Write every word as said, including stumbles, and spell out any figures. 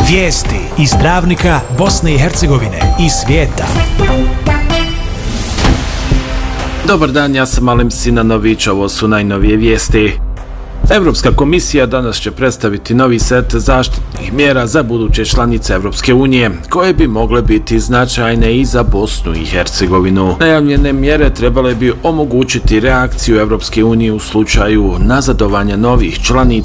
Vijesti iz Dravnika, Bosne i Hercegovine i svijeta. Dobar dan, ja sam Alim Sinanović, ovo su najnovije vijesti. Europska komisija danas će predstaviti novi set zaštitnih mjera za buduće članice Europske unije, koje bi mogle biti značajne i za Bosnu i Hercegovinu. Najavljene mjere trebale bi omogućiti reakciju Europske unije u slučaju nazadovanja novih članica